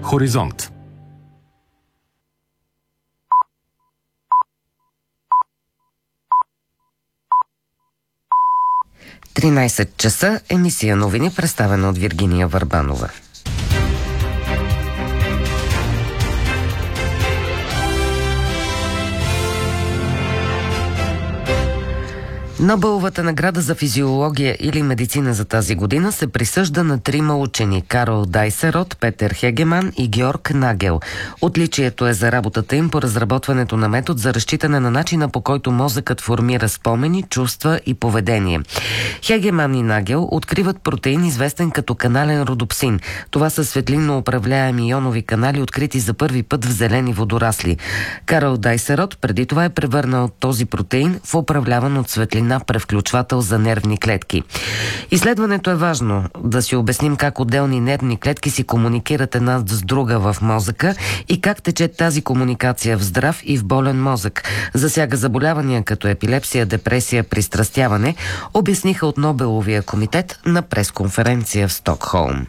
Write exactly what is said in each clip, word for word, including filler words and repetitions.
Хоризонт. тринайсет часа, емисия новини, представена от Виргиния Върбанова. Нобеловата награда за физиология или медицина за тази година се присъжда на трима учени – Карл Дайсерот, Петър Хегеман и Георг Нагел. Отличието е за работата им по разработването на метод за разчитане на начина, по който мозъкът формира спомени, чувства и поведение. Хегеман и Нагел откриват протеин, известен като канален родопсин. Това са светлинно управляеми ионови канали, открити за първи път в зелени водорасли. Карл Дайсерот преди това е превърнал този протеин в управляван от светлина на превключвател за нервни клетки. Изследването е важно да си обясним как отделни нервни клетки си комуникират една с друга в мозъка и как тече тази комуникация в здрав и в болен мозък. Засяга заболявания като епилепсия, депресия, пристрастяване, обясниха от Нобеловия комитет на пресконференция в Стокхолм.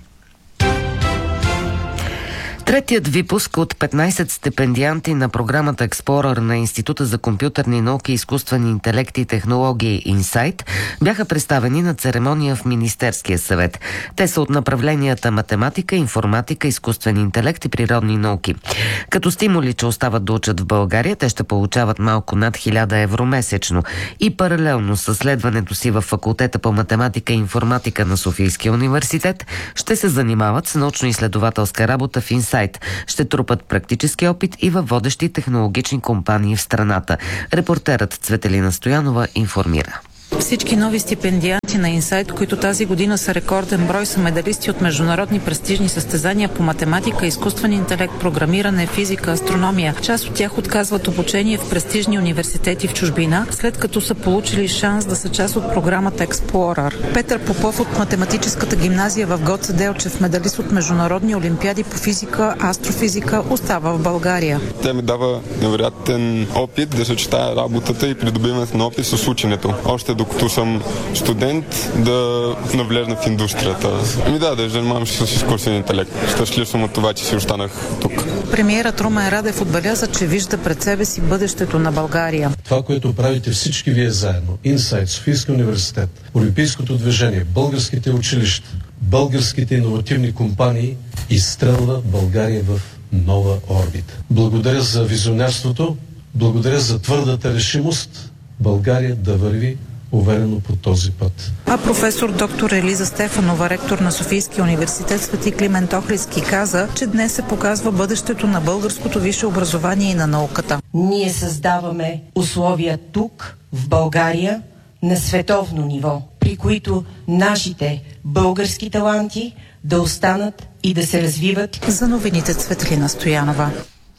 Третият випуск от петнайсет стипендианти на програмата Explorer на Института за компютърни науки, изкуствен интелект и технологии Инсайт бяха представени на церемония в Министерския съвет. Те са от направленията математика, информатика, изкуствен интелект и природни науки. Като стимули, че остават да учат в България, те ще получават малко над хиляда евро месечно и паралелно със следването си в факултета по математика и информатика на Софийския университет ще се занимават с научно-изследователска работа в Инсайт. Ще трупат практически опит и във водещи технологични компании в страната. Репортерът Цветелина Стоянова информира. Всички нови стипендианти на Инсайт, които тази година са рекорден брой, са медалисти от международни престижни състезания по математика, изкуствен интелект, програмиране, физика, астрономия. Част от тях отказват обучение в престижни университети в чужбина, след като са получили шанс да са част от програмата Explorer. Петър Попов от математическата гимназия в Гоце Делчев, медалист от международни олимпиади по физика, астрофизика, остава в България. Тя ми дава невероятен опит да съчетая работата и придобиването на опит с ученето. Още докато съм студент, да навлезна в индустрията. Ами да, да занимавам се с изкуствен интелект. Щастлив съм от това, че си останах тук. Премиерът Румен Радев отбеляза, че вижда пред себе си бъдещето на България. Това, което правите всички вие заедно, Инсайт, Софийски университет, Олимпийското движение, българските училища, българските иновативни компании, изстрелва България в нова орбита. Благодаря за визионерството, благодаря за твърдата решимост България да върви уверено по този път. А професор доктор Елиза Стефанова, ректор на Софийския университет Свети Климент Охридски, каза, че днес се показва бъдещето на българското висше образование и на науката. Ние създаваме условия тук, в България, на световно ниво, при които нашите български таланти да останат и да се развиват. За новините Цветлина Стоянова.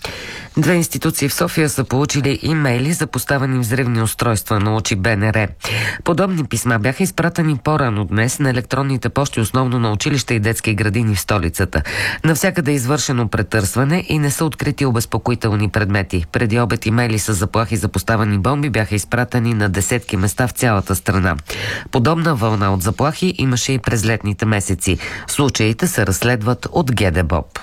Две институции в София са получили имейли за поставени взривни устройства, научи Б Н Р. Подобни писма бяха изпратени по-рано днес на електронните пощи, основно на училища и детски градини в столицата. Навсякъде е извършено претърсване и не са открити обезпокоителни предмети. Преди обед имейли с заплахи за поставени бомби бяха изпратени на десетки места в цялата страна. Подобна вълна от заплахи имаше и през летните месеци. Случаите се разследват от Г Д Б О П.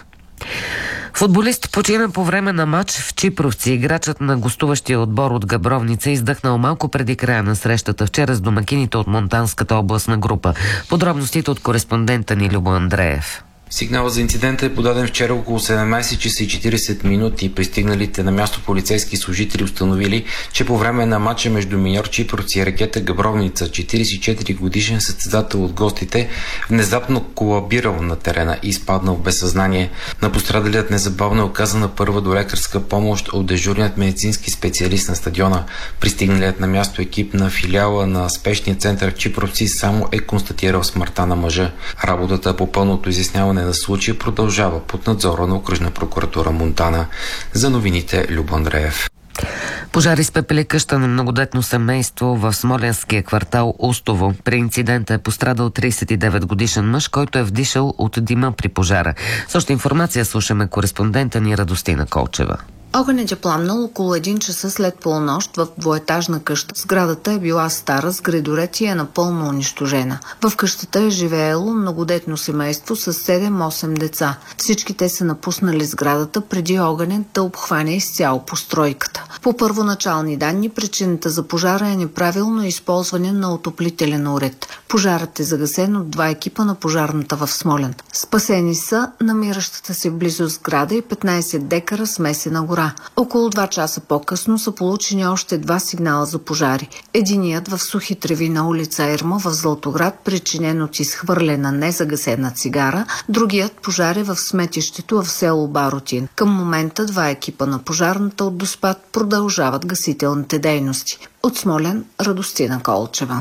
Футболист почина по време на матч в Чипровци. Играчът на гостуващия отбор от Габровница издъхнал малко преди края на срещата вчера с домакините от Монтанската областна група. Подробностите от кореспондента ни Любо Андреев. Сигналът за инцидента е подаден вчера около седемнайсет часа и четирийсет минути. Пристигналите на място полицейски служители установили, че по време на матча между Миньор Чипровци и Ракета Габровница, четирийсет и четири годишен състезател от гостите внезапно колабирал на терена и изпаднал без съзнание. На пострадалият незабавно е оказана първа долекарска помощ от дежурният медицински специалист на стадиона. Пристигналият на място екип на филиала на спешния център в Чипровци само е констатирал смъртта на мъжа. Работата по пълното изясняване на случая продължава под надзора на окръжна прокуратура Монтана. За новините Любо Андреев. Пожар изпепели къща на многодетно семейство в смолянския квартал Устово. При инцидента е пострадал трийсет и девет годишен мъж, който е вдишал от дима при пожара. С още информация слушаме кореспондента ни Радостина Колчева. Огънят е пламнал около един часа след полунощ в двоетажна къща. Сградата е била стара, с гредоред и е напълно унищожена. В къщата е живеело многодетно семейство с седем-осем деца. Всички те са напуснали сградата преди огънят да обхване изцяло постройката. По първоначални данни, причината за пожара е неправилно използване на отоплителен уред. Пожарът е загасен от два екипа на пожарната в Смолян. Спасени са намиращата се близо сграда и петнайсет декара смесена гора. Около два часа по-късно са получени още два сигнала за пожари. Единият в сухи треви на улица Ерма в Златоград, причинен от изхвърлена незагасена цигара, другият пожар е в сметището в село Баротин. Към момента два екипа на пожарната от Доспат продължават гасителните дейности. От Смолян, Радостина Колчева.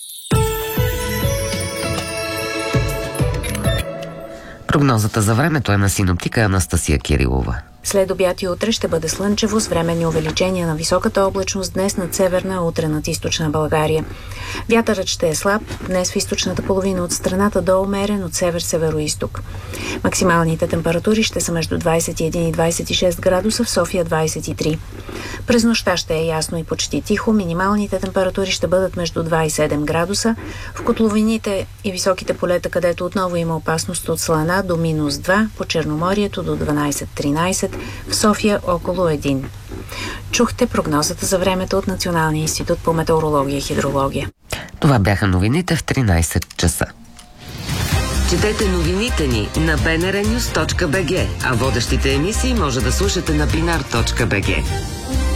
Прогнозата за времето е на синоптика Анастасия Кирилова. След обяд и утре ще бъде слънчево с временни увеличения на високата облачност днес над северна, а утре над източна България. Вятърът ще е слаб, днес в източната половина от страната до умерен от север-североизток. Максималните температури ще са между двайсет и един и двайсет и шест градуса, в София двайсет и три. През нощта ще е ясно и почти тихо, минималните температури ще бъдат между два и седем градуса. В котловините и високите полета, където отново има опасност от слана, до минус два, по Черноморието до дванайсет-тринайсет, в София около един. Чухте прогнозата за времето от Националния институт по метеорология и хидрология. Това бяха новините в тринайсет часа. Четете новините ни на би ен ар нюз точка би джи, а водещите емисии може да слушате на бинар точка би джи.